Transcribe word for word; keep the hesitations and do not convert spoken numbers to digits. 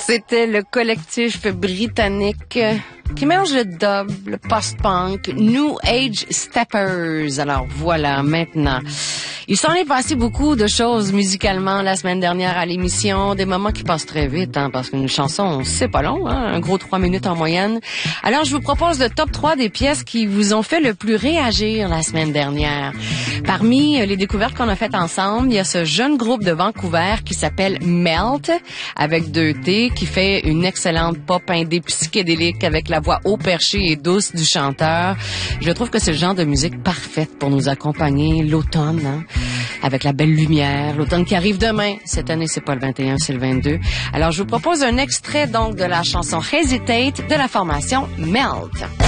C'était le collectif britannique qui mélange le dub, le post-punk, New Age Steppers. Alors voilà, maintenant. Il s'en est passé beaucoup de choses musicalement la semaine dernière à l'émission, des moments qui passent très vite, hein, parce qu'une chanson, c'est pas long, hein, un gros trois minutes en moyenne. Alors, je vous propose le top trois des pièces qui vous ont fait le plus réagir la semaine dernière. Parmi les découvertes qu'on a faites ensemble, il y a ce jeune groupe de Vancouver qui s'appelle Melt, avec deux T, qui fait une excellente pop indé psychédélique avec la voix haut perchée et douce du chanteur. Je trouve que c'est le genre de musique parfaite pour nous accompagner l'automne, hein, avec la belle lumière, l'automne qui arrive demain. Cette année, c'est pas le vingt et un, c'est le vingt-deux. Alors, je vous propose un extrait donc de la chanson Hesitate de la formation Melt.